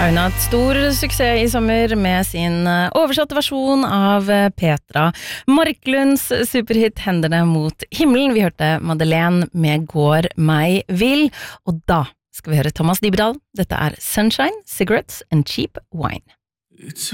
Auna hatt stor suksess I sommer med sin oversatte versjon av Petra Marklunds superhit Hendene mot himmelen. Vi hørte Madeleine med Går meg vill, og da skal vi høre Thomas Dybdahl. Dette Sunshine, Cigarettes and Cheap Wine. It's